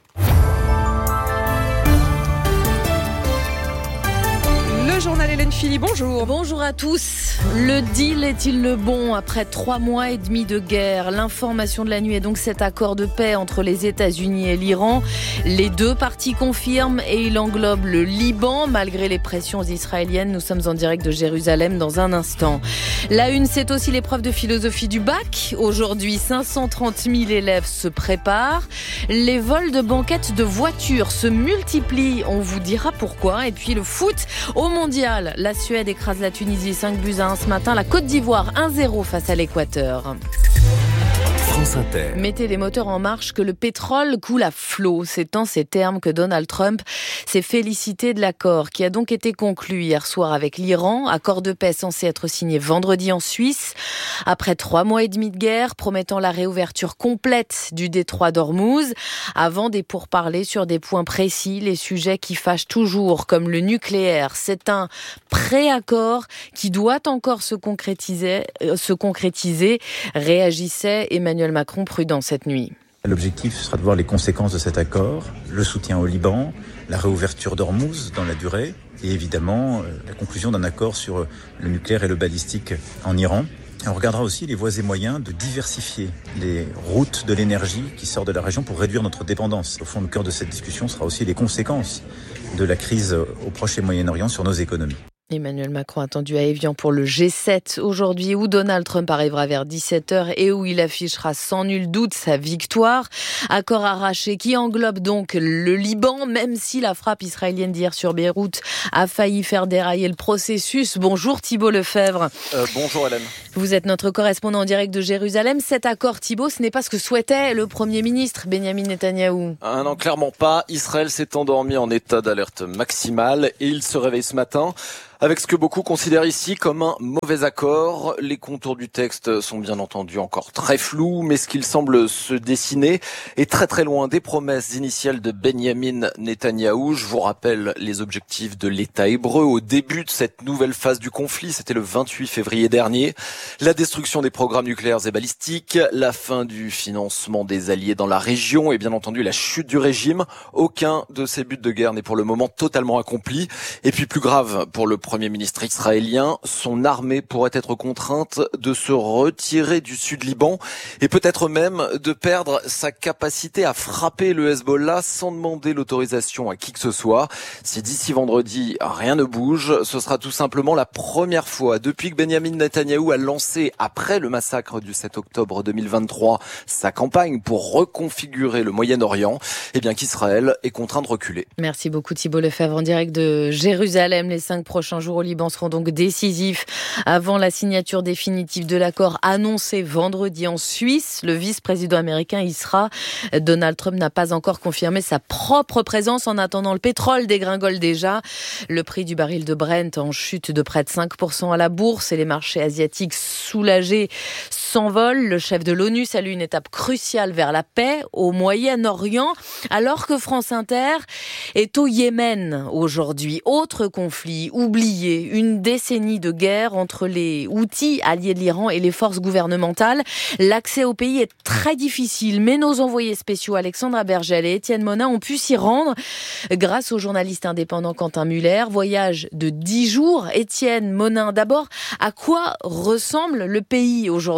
Le journal Hélène Philly, bonjour. Bonjour à tous. Le deal est-il le bon après 3 mois et demi de guerre? L'information de la nuit est donc cet accord de paix entre les États-Unis et l'Iran. Les deux parties confirment et il englobe le Liban malgré les pressions israéliennes. Nous sommes en direct de Jérusalem dans un instant. La une, c'est aussi l'épreuve de philosophie du bac. Aujourd'hui, 530 000 élèves se préparent. Les vols de banquettes de voitures se multiplient. On vous dira pourquoi. Et puis le foot au mondial. La Suède écrase la Tunisie 5-1 ce matin. La Côte d'Ivoire 1-0 face à l'Équateur. France Inter. Mettez les moteurs en marche, que le pétrole coule à flot. C'est en ces termes que Donald Trump s'est félicité de l'accord qui a donc été conclu hier soir avec l'Iran. Accord de paix censé être signé vendredi en Suisse. Après 3 mois et demi de guerre, promettant la réouverture complète du détroit d'Ormuz. Avant des pourparlers sur des points précis, les sujets qui fâchent toujours, comme le nucléaire. C'est un préaccord qui doit encore se concrétiser. Réagissait Emmanuel Macron prudent cette nuit. L'objectif sera de voir les conséquences de cet accord, le soutien au Liban, la réouverture d'Ormuz dans la durée et évidemment la conclusion d'un accord sur le nucléaire et le balistique en Iran. Et on regardera aussi les voies et moyens de diversifier les routes de l'énergie qui sortent de la région pour réduire notre dépendance. Au fond, le cœur de cette discussion sera aussi les conséquences de la crise au Proche et Moyen-Orient sur nos économies. Emmanuel Macron attendu à Évian pour le G7 aujourd'hui, où Donald Trump arrivera vers 17h et où il affichera sans nul doute sa victoire. Accord arraché qui englobe donc le Liban, même si la frappe israélienne d'hier sur Beyrouth a failli faire dérailler le processus. Bonjour Thibault Lefebvre. Bonjour Hélène. Vous êtes notre correspondant en direct de Jérusalem. Cet accord, Thibault, ce n'est pas ce que souhaitait le Premier ministre Benyamin Netanyahou. Non, clairement pas. Israël s'est endormi en état d'alerte maximale et il se réveille ce matin avec ce que beaucoup considèrent ici comme un mauvais accord. Les contours du texte sont bien entendu encore très flous, mais ce qu'il semble se dessiner est très très loin des promesses initiales de Benyamin Netanyahou. Je vous rappelle les objectifs de l'État hébreu au début de cette nouvelle phase du conflit, c'était le 28 février dernier. La destruction des programmes nucléaires et balistiques, la fin du financement des alliés dans la région et bien entendu la chute du régime. Aucun de ces buts de guerre n'est pour le moment totalement accompli. Et puis plus grave pour le Premier ministre israélien, son armée pourrait être contrainte de se retirer du sud Liban et peut-être même de perdre sa capacité à frapper le Hezbollah sans demander l'autorisation à qui que ce soit. Si d'ici vendredi rien ne bouge, ce sera tout simplement la première fois depuis que Benyamin Netanyahou a lancé, après le massacre du 7 octobre 2023, sa campagne pour reconfigurer le Moyen-Orient, qu'Israël est contraint de reculer. Merci beaucoup Thibault Lefebvre en direct de Jérusalem. Les 5 prochains jours au Liban seront donc décisifs avant la signature définitive de l'accord annoncé vendredi en Suisse. Le vice-président américain y sera. Donald Trump n'a pas encore confirmé sa propre présence. En attendant, le pétrole dégringole déjà. Le prix du baril de Brent en chute de près de 5% à la bourse et les marchés asiatiques soulagés s'envolent. Le chef de l'ONU salue une étape cruciale vers la paix au Moyen-Orient, alors que France Inter est au Yémen aujourd'hui. Autre conflit oublié, une décennie de guerre entre les Houthis, alliés de l'Iran, et les forces gouvernementales. L'accès au pays est très difficile, mais nos envoyés spéciaux Alexandra Bergel et Étienne Monin ont pu s'y rendre grâce au journaliste indépendant Quentin Muller. Voyage de 10 jours. Étienne Monin, d'abord, à quoi ressemble le pays aujourd'hui ?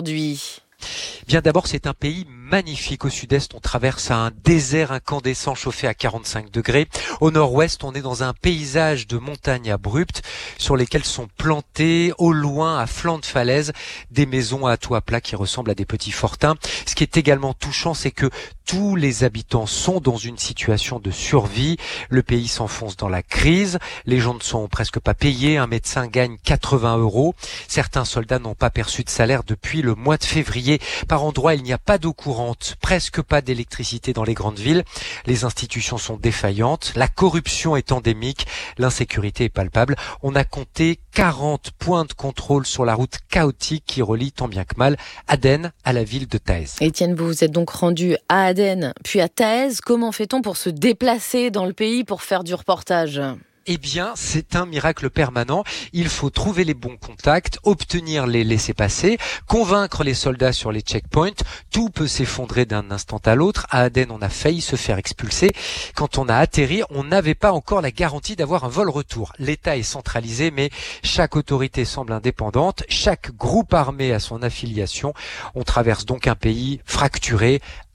Bien d'abord, c'est un pays magnifique. Au sud-est, on traverse un désert incandescent chauffé à 45 degrés. Au nord-ouest, on est dans un paysage de montagnes abruptes sur lesquelles sont plantées, au loin, à flanc de falaise, des maisons à toit plat qui ressemblent à des petits fortins. Ce qui est également touchant, c'est que tous les habitants sont dans une situation de survie. Le pays s'enfonce dans la crise. Les gens ne sont presque pas payés. Un médecin gagne 80 €. Certains soldats n'ont pas perçu de salaire depuis le mois de février. Par endroits, il n'y a pas d'eau courante, presque pas d'électricité dans les grandes villes. Les institutions sont défaillantes. La corruption est endémique. L'insécurité est palpable. On a compté 40 points de contrôle sur la route chaotique qui relie tant bien que mal Aden à la ville de Taïz. Étienne, vous vous êtes donc rendu à Aden, puis à Taïz. Comment fait-on pour se déplacer dans le pays pour faire du reportage ? Eh bien, c'est un miracle permanent. Il faut trouver les bons contacts, obtenir les laissez-passer, convaincre les soldats sur les checkpoints. Tout peut s'effondrer d'un instant à l'autre. À Aden, on a failli se faire expulser. Quand on a atterri, on n'avait pas encore la garantie d'avoir un vol retour. L'État est centralisé, mais chaque autorité semble indépendante. Chaque groupe armé a son affiliation. On traverse donc un pays fracturé,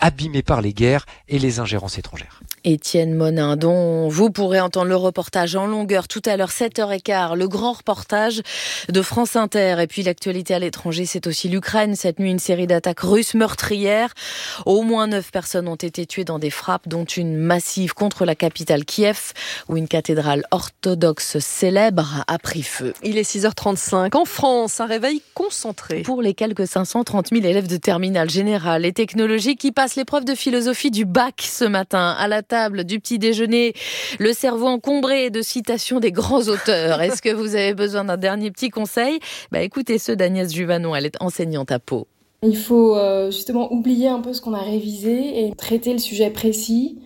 abîmés par les guerres et les ingérences étrangères. Étienne Monin, dont vous pourrez entendre le reportage en longueur tout à l'heure, 7h15, le grand reportage de France Inter. Et puis l'actualité à l'étranger, c'est aussi l'Ukraine. Cette nuit, une série d'attaques russes meurtrières. Au moins 9 personnes ont été tuées dans des frappes, dont une massive contre la capitale Kiev, où une cathédrale orthodoxe célèbre a pris feu. Il est 6h35. En France, un réveil concentré. Pour les quelques 530 000 élèves de terminale générale et technologique qui passent l'épreuve de philosophie du bac ce matin, à la table du petit déjeuner, le cerveau encombré de citations des grands auteurs. Est-ce que vous avez besoin d'un dernier petit conseil ? Écoutez ceux d'Agnès Juvanon, elle est enseignante à Pau. Il faut justement oublier un peu ce qu'on a révisé et traiter le sujet précis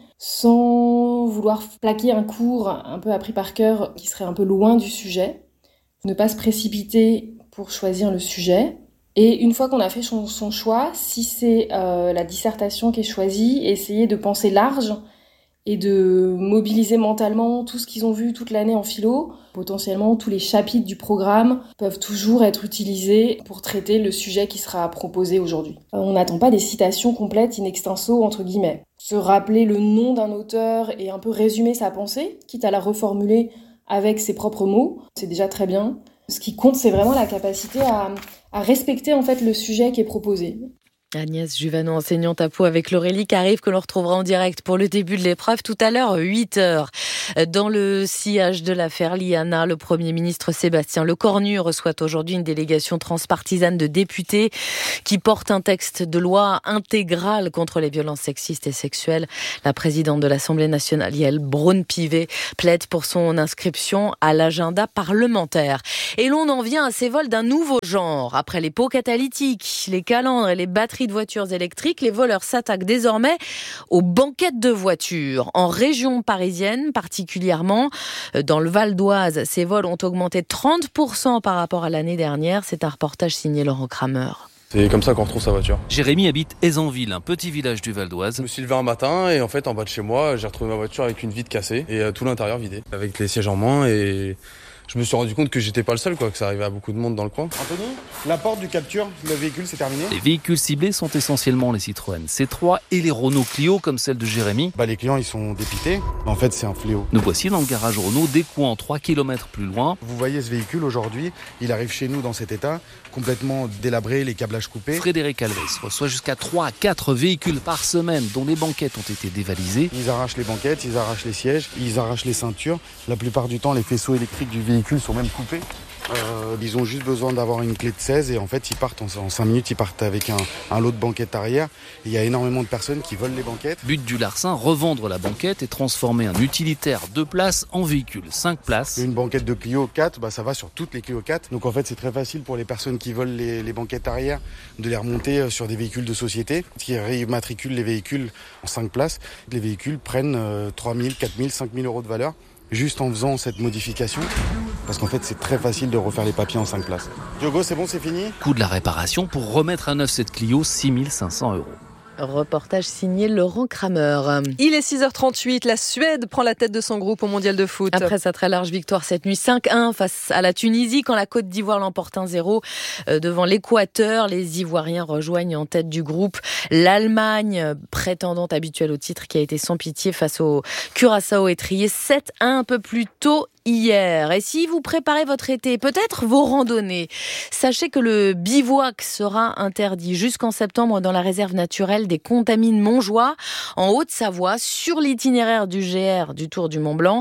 sans vouloir plaquer un cours un peu appris par cœur qui serait un peu loin du sujet. Ne pas se précipiter pour choisir le sujet. Et une fois qu'on a fait son choix, si c'est la dissertation qui est choisie, essayer de penser large et de mobiliser mentalement tout ce qu'ils ont vu toute l'année en philo. Potentiellement, tous les chapitres du programme peuvent toujours être utilisés pour traiter le sujet qui sera proposé aujourd'hui. On n'attend pas des citations complètes in extenso, entre guillemets. Se rappeler le nom d'un auteur et un peu résumer sa pensée, quitte à la reformuler avec ses propres mots, c'est déjà très bien. Ce qui compte, c'est vraiment la capacité à respecter en fait le sujet qui est proposé. Agnès Juvanon, enseignante à Pau, avec Laurélie Carive, que l'on retrouvera en direct pour le début de l'épreuve tout à l'heure, 8h. Dans le sillage de l'affaire Liana, le Premier ministre Sébastien Lecornu reçoit aujourd'hui une délégation transpartisane de députés qui porte un texte de loi intégral contre les violences sexistes et sexuelles. La présidente de l'Assemblée nationale, Yael Braun-Pivet, plaide pour son inscription à l'agenda parlementaire. Et l'on en vient à ces vols d'un nouveau genre. Après les pots catalytiques, les calandres et les batteries de voitures électriques, les voleurs s'attaquent désormais aux banquettes de voitures. En région parisienne particulièrement, dans le Val d'Oise, ces vols ont augmenté 30% par rapport à l'année dernière. C'est un reportage signé Laurent Kramer. C'est comme ça qu'on retrouve sa voiture. Jérémy habite Aisanville, un petit village du Val d'Oise. Je me suis levé un matin et en fait en bas de chez moi, j'ai retrouvé ma voiture avec une vitre cassée et tout l'intérieur vidé, avec les sièges en moins, et je me suis rendu compte que j'étais pas le seul, que ça arrivait à beaucoup de monde dans le coin. Anthony, la porte du capture, le véhicule, c'est terminé. Les véhicules ciblés sont essentiellement les Citroën C3 et les Renault Clio, comme celle de Jérémy. Les clients, ils sont dépités. En fait, c'est un fléau. Nous voici dans le garage Renault, découant 3 km plus loin. Vous voyez ce véhicule aujourd'hui, il arrive chez nous dans cet état, complètement délabré, les câblages coupés. Frédéric Alves reçoit jusqu'à 3 à 4 véhicules par semaine, dont les banquettes ont été dévalisées. Ils arrachent les banquettes, ils arrachent les sièges, ils arrachent les ceintures. La plupart du temps, les faisceaux électriques du véhicule sont même coupés. Ils ont juste besoin d'avoir une clé de 16 et en fait ils partent en 5 minutes, ils partent avec un lot de banquettes arrière. Il y a énormément de personnes qui volent les banquettes. But du larcin, revendre la banquette et transformer un utilitaire 2 places en véhicule 5 places. Une banquette de Clio 4, ça va sur toutes les Clio 4. Donc en fait c'est très facile pour les personnes qui volent les banquettes arrière de les remonter sur des véhicules de société qui réimmatriculent les véhicules en 5 places. Les véhicules prennent 3 000, 4 000, 5 000 euros de valeur juste en faisant cette modification. Parce qu'en fait, c'est très facile de refaire les papiers en 5 places. Diogo, c'est bon, c'est fini ? Coût de la réparation pour remettre à neuf cette Clio, 6 500 €. Reportage signé Laurent Kramer. Il est 6h38, la Suède prend la tête de son groupe au mondial de foot. Après sa très large victoire cette nuit 5-1 face à la Tunisie, quand la Côte d'Ivoire l'emporte 1-0 devant l'Équateur, les Ivoiriens rejoignent en tête du groupe l'Allemagne, prétendante habituelle au titre, qui a été sans pitié face au Curaçao étrié 7-1 un peu plus tôt hier. Et si vous préparez votre été, peut-être vos randonnées, sachez que le bivouac sera interdit jusqu'en septembre dans la réserve naturelle des Contamines Montjoie, en Haute-Savoie, sur l'itinéraire du GR du Tour du Mont-Blanc.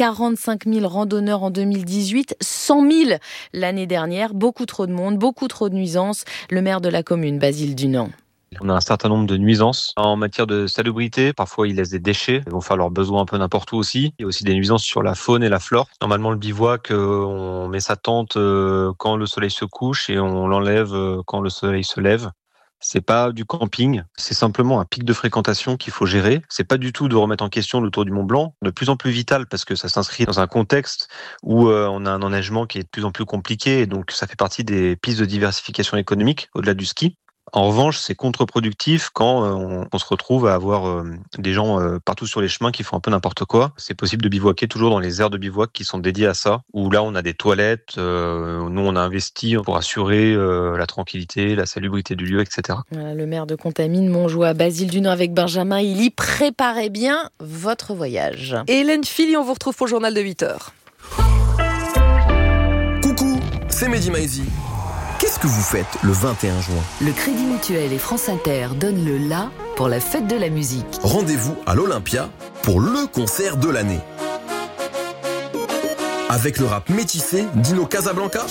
45 000 randonneurs en 2018, 100 000 l'année dernière. Beaucoup trop de monde, beaucoup trop de nuisances. Le maire de la commune, Basile Dunant. On a un certain nombre de nuisances en matière de salubrité. Parfois, ils laissent des déchets. Ils vont faire leurs besoins un peu n'importe où aussi. Il y a aussi des nuisances sur la faune et la flore. Normalement, le bivouac, on met sa tente quand le soleil se couche et on l'enlève quand le soleil se lève. C'est pas du camping, c'est simplement un pic de fréquentation qu'il faut gérer. C'est pas du tout de remettre en question le Tour du Mont Blanc, de plus en plus vital parce que ça s'inscrit dans un contexte où on a un enneigement qui est de plus en plus compliqué et donc ça fait partie des pistes de diversification économique au-delà du ski. En revanche, c'est contre-productif quand on se retrouve à avoir des gens partout sur les chemins qui font un peu n'importe quoi. C'est possible de bivouaquer toujours dans les aires de bivouac qui sont dédiées à ça, où là on a des toilettes, nous on a investi pour assurer la tranquillité, la salubrité du lieu, etc. Voilà, le maire de Contamine, Montjoie, Basile du Nord avec Benjamin Illy. Préparez bien votre voyage. Et Hélène Philly, on vous retrouve pour le journal de 8h. Coucou, c'est Mehdi Maizi. Qu'est-ce que vous faites le 21 juin ? Le Crédit Mutuel et France Inter donnent le la pour la fête de la musique. Rendez-vous à l'Olympia pour le concert de l'année. Avec le rap métissé d'Ino Casablanca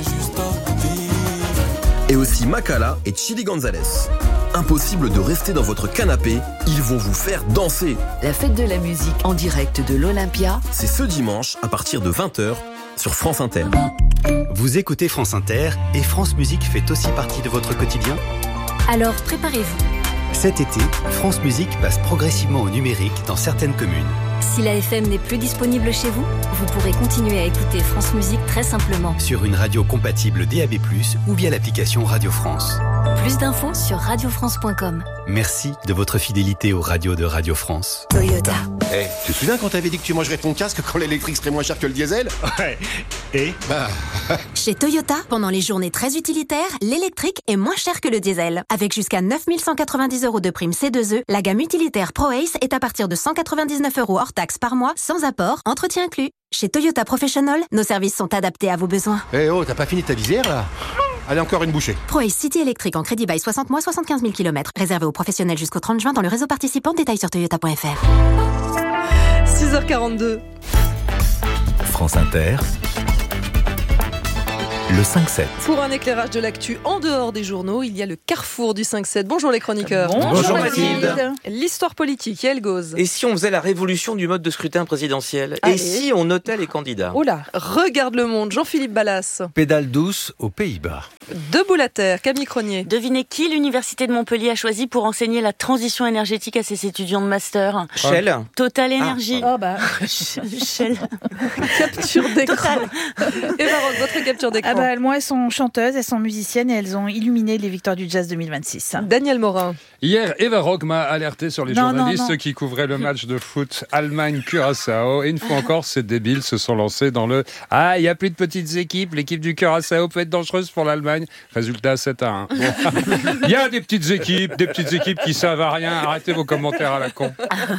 et aussi Makala et Chili Gonzalez. Impossible de rester dans votre canapé, ils vont vous faire danser. La fête de la musique en direct de l'Olympia, c'est ce dimanche à partir de 20h sur France Inter. Vous écoutez France Inter et France Musique fait aussi partie de votre quotidien ? Alors préparez-vous. Cet été, France Musique passe progressivement au numérique dans certaines communes. Si la FM n'est plus disponible chez vous, vous pourrez continuer à écouter France Musique très simplement. Sur une radio compatible DAB+, ou via l'application Radio France. Plus d'infos sur radiofrance.com. Merci de votre fidélité aux radios de Radio France. Toyota. Tu te souviens quand t'avais dit que tu mangerais ton casque quand l'électrique serait moins cher que le diesel ? Ouais. Et Chez Toyota, pendant les journées très utilitaires, l'électrique est moins cher que le diesel. Avec jusqu'à 9 190 € de prime C2E, la gamme utilitaire ProAce est à partir de 199 € hors taxe par mois, sans apport, entretien inclus. Chez Toyota Professional, nos services sont adaptés à vos besoins. T'as pas fini ta visière là ? Allez, encore une bouchée. ProAce City électrique en crédit bail 60 mois, 75 000 km. Réservé aux professionnels jusqu'au 30 juin dans le réseau participant. Détails sur toyota.fr. 6h42. France Inter, le 5-7. Pour un éclairage de l'actu en dehors des journaux, il y a le carrefour du 5-7. Bonjour les chroniqueurs. Bonjour Mathilde. L'histoire politique, Yael Gauze. Et si on faisait la révolution du mode de scrutin présidentiel ? Allez. Et si on notait les candidats ? Oh là, regarde le monde, Jean-Philippe Ballas. pédale douce aux Pays-Bas. Debout la terre, Camille Cronier. Devinez qui l'Université de Montpellier a choisi pour enseigner la transition énergétique à ses étudiants de master ? Shell. Total Énergie. Oh bah, Shell. Capture d'écran. Eva Rock, votre capture d'écran. Moi, elles sont chanteuses, elles sont musiciennes et elles ont illuminé les victoires du jazz 2026. Daniel Morin. Hier, Eva Rock m'a alerté sur les journalistes qui couvraient le match de foot Allemagne-Curaçao. Et une fois encore, ces débiles se sont lancés dans le « Ah, il n'y a plus de petites équipes, l'équipe du Curaçao peut être dangereuse pour l'Allemagne. » Résultat, 7-1. Il y a des petites équipes qui servent à rien. Arrêtez vos commentaires à la con.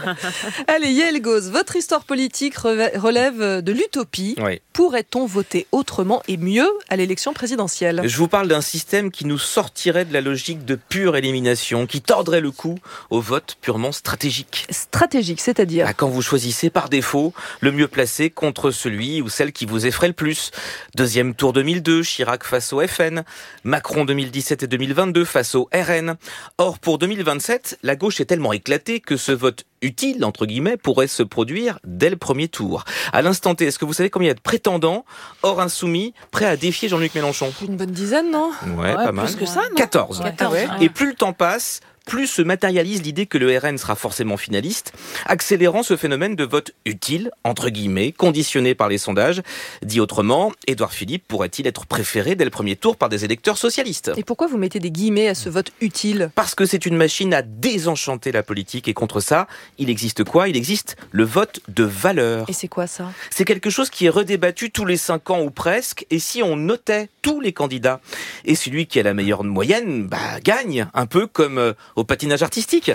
Allez, Yael Gauze, votre histoire politique relève de l'utopie. Oui. Pourrait-on voter autrement et mieux à l'élection présidentielle ? Je vous parle d'un système qui nous sortirait de la logique de pure élimination, qui tordrait le cou au vote purement stratégique. Stratégique, c'est-à-dire ? Quand vous choisissez par défaut le mieux placé contre celui ou celle qui vous effraie le plus. Deuxième tour 2002, Chirac face au FN. Macron 2017 et 2022 face au RN. Or, pour 2027, la gauche est tellement éclatée que ce vote utile, entre guillemets, pourrait se produire dès le premier tour. À l'instant T, est-ce que vous savez combien il y a de prétendants, hors insoumis, prêts à défier Jean-Luc Mélenchon ? Une bonne dizaine, non ? Ouais, pas mal. Plus que ça, non ? 14. 14. Et plus le temps passe, plus se matérialise l'idée que le RN sera forcément finaliste, accélérant ce phénomène de vote utile, entre guillemets, conditionné par les sondages. Dit autrement, Édouard Philippe pourrait-il être préféré dès le premier tour par des électeurs socialistes ? Et pourquoi vous mettez des guillemets à ce vote utile ? Parce que c'est une machine à désenchanter la politique, et contre ça, il existe quoi ? Il existe le vote de valeur. Et c'est quoi ça ? C'est quelque chose qui est redébattu tous les 5 ans ou presque, et si on notait tous les candidats, et celui qui a la meilleure moyenne, gagne, un peu comme au patinage artistique.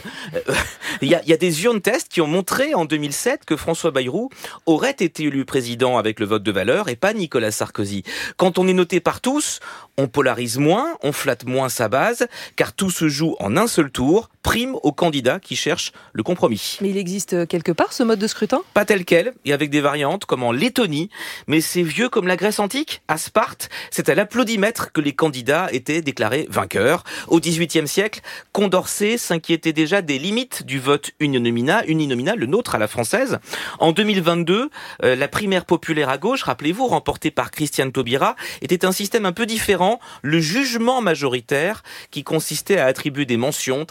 Il y a des urnes tests qui ont montré en 2007 que François Bayrou aurait été élu président avec le vote de valeur et pas Nicolas Sarkozy. Quand on est noté par tous, on polarise moins, on flatte moins sa base, car tout se joue en un seul tour, prime aux candidats qui cherchent le compromis. Mais il existe quelque part ce mode de scrutin ? Pas tel quel, et avec des variantes comme en Lettonie, mais c'est vieux comme la Grèce antique. À Sparte, c'est à l'applaudimètre que les candidats étaient déclarés vainqueurs. Au XVIIIe siècle, Condorcet s'inquiétait déjà des limites du vote uninominal, le nôtre à la française. En 2022, la primaire populaire à gauche, rappelez-vous, remportée par Christiane Taubira, était un système un peu différent, le jugement majoritaire, qui consistait à attribuer des mentions, très bien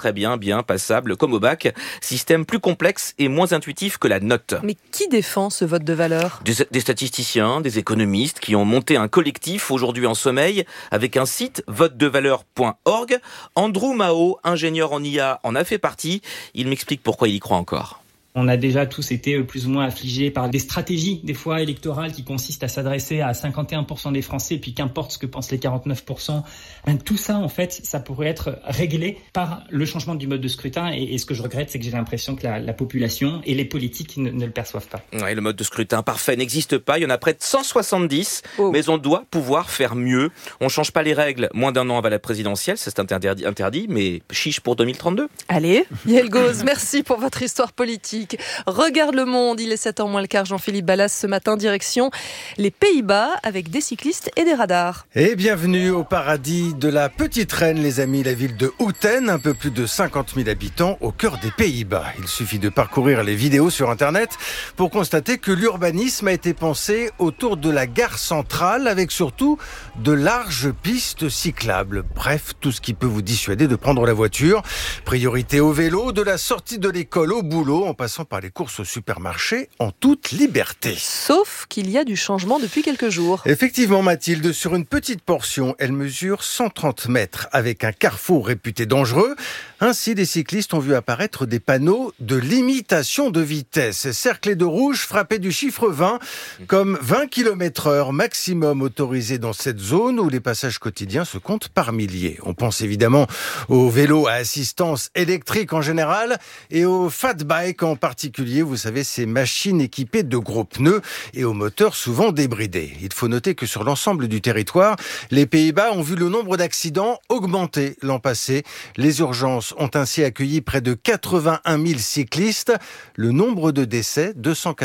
bien passable comme au bac. Système plus complexe et moins intuitif que la note. Mais qui défend ce vote de valeur ? Des statisticiens, des économistes qui ont monté un collectif aujourd'hui en sommeil avec un site votedevaleur.org. Andrew Mao, ingénieur en IA, en a fait partie. Il m'explique pourquoi il y croit encore. On a déjà tous été plus ou moins affligés par des stratégies, des fois électorales, qui consistent à s'adresser à 51% des Français, puis qu'importe ce que pensent les 49%. Tout ça, en fait, ça pourrait être réglé par le changement du mode de scrutin. Et ce que je regrette, c'est que j'ai l'impression que la population et les politiques ne le perçoivent pas. Ouais, le mode de scrutin parfait n'existe pas. Il y en a près de 170, mais on doit pouvoir faire mieux. On change pas les règles moins d'un an avant la présidentielle, c'est interdit, mais chiche pour 2032. Allez, Yael Gauze, merci pour votre histoire politique. Regarde le monde, il est 7h moins le quart. Jean-Philippe Ballas ce matin, direction les Pays-Bas avec des cyclistes et des radars. Et bienvenue au paradis de la Petite Reine, les amis, la ville de Houten, un peu plus de 50 000 habitants au cœur des Pays-Bas. Il suffit de parcourir les vidéos sur Internet pour constater que l'urbanisme a été pensé autour de la gare centrale avec surtout de larges pistes cyclables. Bref, tout ce qui peut vous dissuader de prendre la voiture. Priorité au vélo, de la sortie de l'école au boulot, en passant par les courses au supermarché en toute liberté. Sauf qu'il y a du changement depuis quelques jours. Effectivement, Mathilde, sur une petite portion, elle mesure 130 mètres avec un carrefour réputé dangereux. Ainsi, des cyclistes ont vu apparaître des panneaux de limitation de vitesse, cerclés de rouge, frappés du chiffre 20, comme 20 km/h maximum autorisé dans cette zone où les passages quotidiens se comptent par milliers. On pense évidemment aux vélos à assistance électrique en général et aux fat bikes en particulier, vous savez, ces machines équipées de gros pneus et aux moteurs souvent débridés. Il faut noter que sur l'ensemble du territoire, les Pays-Bas ont vu le nombre d'accidents augmenter l'an passé. Les urgences ont ainsi accueilli près de 81 000 cyclistes. Le nombre de décès,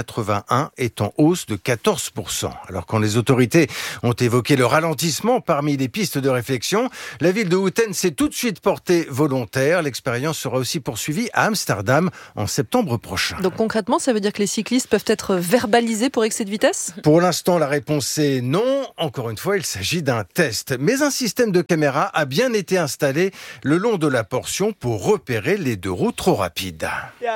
281, est en hausse de 14%. Alors quand les autorités ont évoqué le ralentissement parmi les pistes de réflexion, la ville de Houten s'est tout de suite portée volontaire. L'expérience sera aussi poursuivie à Amsterdam en septembre prochain. Donc concrètement, ça veut dire que les cyclistes peuvent être verbalisés pour excès de vitesse ? Pour l'instant, la réponse est non. Encore une fois, il s'agit d'un test. Mais un système de caméra a bien été installé le long de la portion pour repérer les deux roues trop rapides.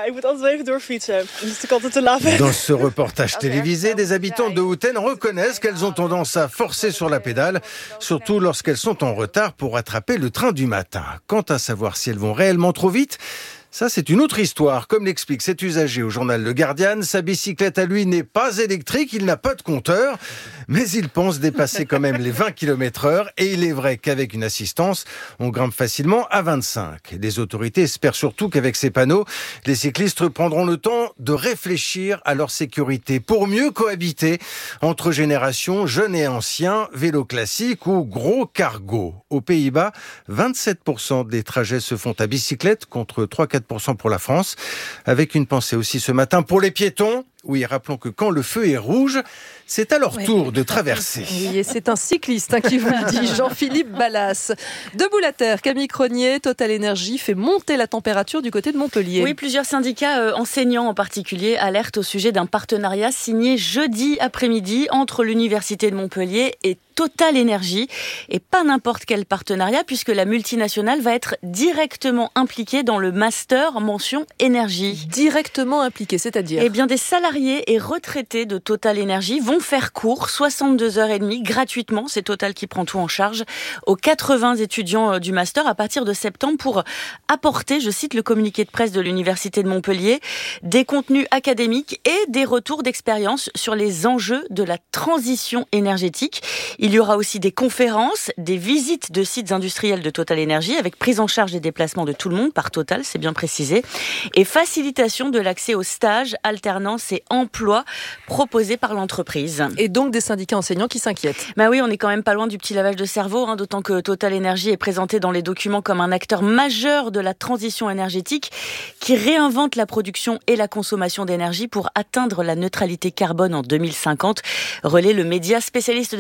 Dans ce reportage télévisé, des habitants de Houten reconnaissent qu'elles ont tendance à forcer sur la pédale, surtout lorsqu'elles sont en retard pour rattraper le train du matin. Quant à savoir si elles vont réellement trop vite, ça, c'est une autre histoire. Comme l'explique cet usager au journal Le Guardian, sa bicyclette à lui n'est pas électrique, il n'a pas de compteur, mais il pense dépasser quand même les 20 km/h et il est vrai qu'avec une assistance, on grimpe facilement à 25. Les autorités espèrent surtout qu'avec ces panneaux, les cyclistes prendront le temps de réfléchir à leur sécurité pour mieux cohabiter entre générations jeunes et anciens, vélo classique ou gros cargo. Aux Pays-Bas, 27% des trajets se font à bicyclette contre 3-4% pour la France, avec une pensée aussi ce matin pour les piétons. Oui, rappelons que quand le feu est rouge, c'est à leur tour de traverser. Oui, et c'est un cycliste qui vous le dit, Jean-Philippe Ballas. Debout la terre, Camille Cronier, Total Énergie fait monter la température du côté de Montpellier. Oui, plusieurs syndicats enseignants en particulier alertent au sujet d'un partenariat signé jeudi après-midi entre l'Université de Montpellier et Total Énergie. Et pas n'importe quel partenariat, puisque la multinationale va être directement impliquée dans le master mention énergie. Directement impliquée, c'est-à-dire ? Eh bien, des salariés et retraités de Total Énergie vont faire cours 62h30 gratuitement, c'est Total qui prend tout en charge, aux 80 étudiants du master à partir de septembre pour apporter, je cite le communiqué de presse de l'Université de Montpellier, des contenus académiques et des retours d'expérience sur les enjeux de la transition énergétique. Il y aura aussi des conférences, des visites de sites industriels de Total Énergie avec prise en charge des déplacements de tout le monde par Total, c'est bien précisé, et facilitation de l'accès aux stages, alternance et emploi proposés par l'entreprise. Et donc des syndicats enseignants qui s'inquiètent. Bah oui, on est quand même pas loin du petit lavage de cerveau, d'autant que Total Énergie est présenté dans les documents comme un acteur majeur de la transition énergétique qui réinvente la production et la consommation d'énergie pour atteindre la neutralité carbone en 2050. Relaie le média spécialiste de l'écologie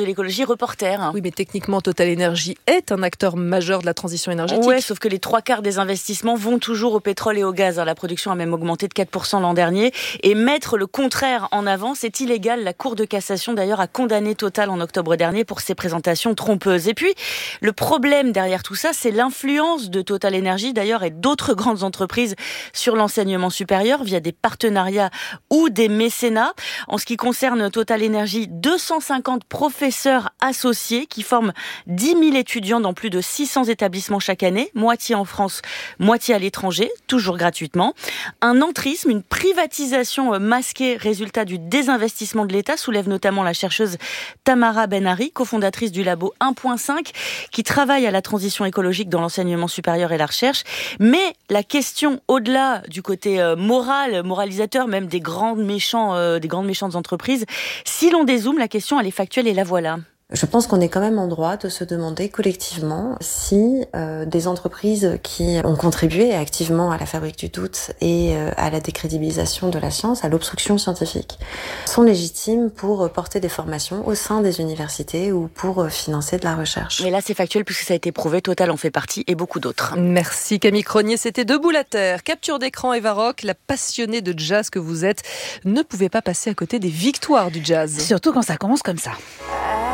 reporters. Oui, mais techniquement, Total Energy est un acteur majeur de la transition énergétique. Oui, sauf que les 3/4 des investissements vont toujours au pétrole et au gaz. La production a même augmenté de 4% l'an dernier. Et mettre le contraire en avant, c'est illégal. La Cour de cassation, d'ailleurs, a condamné Total en octobre dernier pour ses présentations trompeuses. Et puis, le problème derrière tout ça, c'est l'influence de Total Energy, d'ailleurs, et d'autres grandes entreprises sur l'enseignement supérieur via des partenariats ou des mécénats. En ce qui concerne Total Energy, 250 professeurs associés qui forment 10 000 étudiants dans plus de 600 établissements chaque année, moitié en France, moitié à l'étranger, toujours gratuitement. Un entrisme, une privatisation masquée, résultat du désinvestissement de l'État, soulève notamment la chercheuse Tamara Benari, cofondatrice du labo 1.5, qui travaille à la transition écologique dans l'enseignement supérieur et la recherche. Mais la question, au-delà du côté moralisateur, même des grandes méchantes entreprises, si l'on dézoome, la question, elle est factuelle et la voilà. Je pense qu'on est quand même en droit de se demander collectivement si des entreprises qui ont contribué activement à la fabrique du doute et à la décrédibilisation de la science, à l'obstruction scientifique, sont légitimes pour porter des formations au sein des universités ou pour financer de la recherche. Et là, c'est factuel puisque ça a été prouvé, Total en fait partie et beaucoup d'autres. Merci Camille Cronier, c'était Debout la Terre. Capture d'écran Eva Rock, la passionnée de jazz que vous êtes, ne pouvait pas passer à côté des victoires du jazz. Surtout quand ça commence comme ça.